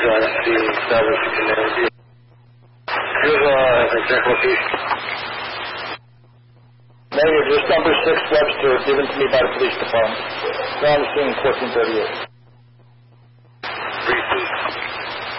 the established community. Here's an executive piece. Mayor, just number 6 Webster, given to me by the police department. It's on the scene 1438.